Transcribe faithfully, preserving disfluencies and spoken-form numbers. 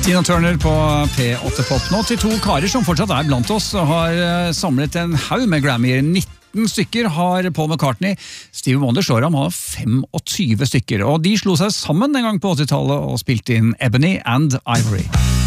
Tina Turner på P åtte Pop. Nå til to karer som fortsatt er blant oss, har samlet en haug med Grammyer. nitten stykker har Paul McCartney. Stevie Wonder slår ham, har tjuefem stykker. Og de slo seg sammen en gang på åttitallet og spilte inn Ebony and Ivory.